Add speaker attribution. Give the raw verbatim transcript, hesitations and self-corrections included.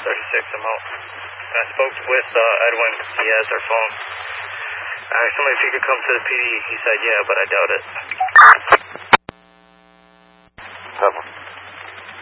Speaker 1: thirty-six, I'm out. I spoke with uh, Edwin. He has our phone. I asked him if he could come to the P D. He said yeah, but I doubt it.